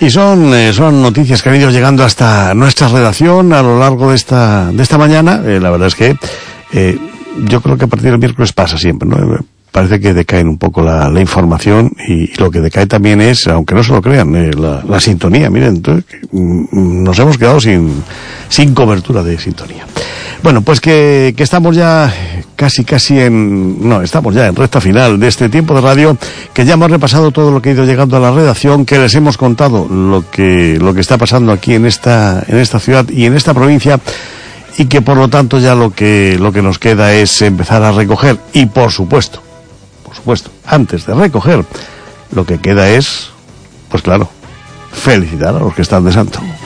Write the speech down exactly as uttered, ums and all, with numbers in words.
Y son, eh, son noticias que han ido llegando hasta nuestra redacción a lo largo de esta, de esta mañana. Eh, la verdad es que eh, yo creo que a partir del miércoles pasa siempre, ¿no? Parece que decaen un poco la, la información y, y lo que decae también es, aunque no se lo crean, eh, la, la sintonía. Miren, entonces, nos hemos quedado sin, sin cobertura de sintonía. Bueno, pues que, que estamos ya casi, casi en... No, estamos ya en recta final de este tiempo de radio, que ya hemos repasado todo lo que ha ido llegando a la redacción, que les hemos contado lo que, lo que está pasando aquí en esta, en esta ciudad y en esta provincia, y que por lo tanto ya lo que, lo que nos queda es empezar a recoger. Y por supuesto, por supuesto, antes de recoger, lo que queda es, pues claro, felicitar a los que están de santo.